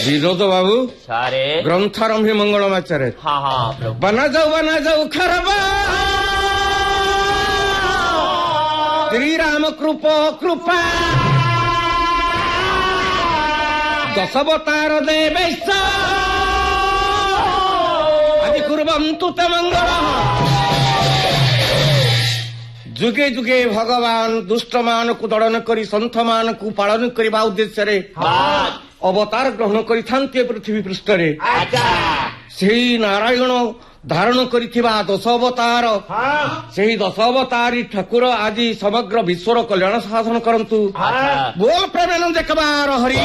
विनोद बाबू सारे ग्रंथारंभी मंगलमाचार्य हाँ हाँ प्रभु बना जाऊ खरबा श्रीराम कृपा दशवतार देवेश आदि कुर्वन्तु ते मंगल जुगे जुगे भगवान दुष्ट मान को दड़न करी संत मान को पालन करने उद्देश्य अवतार ग्रहण करिथान्ते पृथ्वी पृष्ठरे से नारायण धारण करिथिबा 10 अवतार से 10 अवतारी ठाकुर आदि समग्र विश्वर कल्याण साधन करंतु बोल प्रेमानंद एकबार हरि